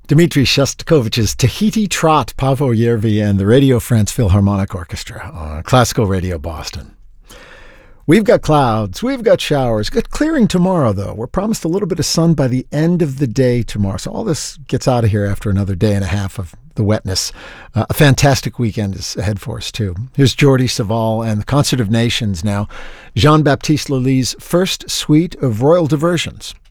Dmitri Shostakovich's Tahiti Trot, Paavo Järvi and the Radio France Philharmonic Orchestra on Classical Radio Boston. We've got clouds, we've got showers, got clearing tomorrow, though. We're promised a little bit of sun by the end of the day tomorrow. So all this gets out of here after another day and a half of the wetness. A fantastic weekend is ahead for us, too. Here's Jordi Savall and the Concert of Nations now. Jean-Baptiste Lully's first suite of royal diversions.